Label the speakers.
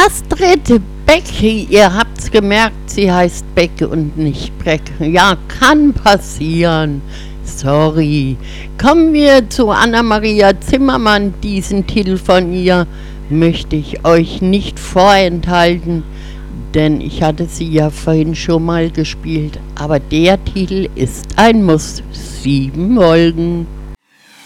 Speaker 1: Astrid Becke, ihr habt's gemerkt, sie heißt Becke und nicht Brecke. Ja, kann passieren. Sorry. Kommen wir zu Anna-Maria Zimmermann. Diesen Titel von ihr möchte ich euch nicht vorenthalten, denn ich hatte sie ja vorhin schon mal gespielt. Aber der Titel ist ein Muss. 7 Wolken.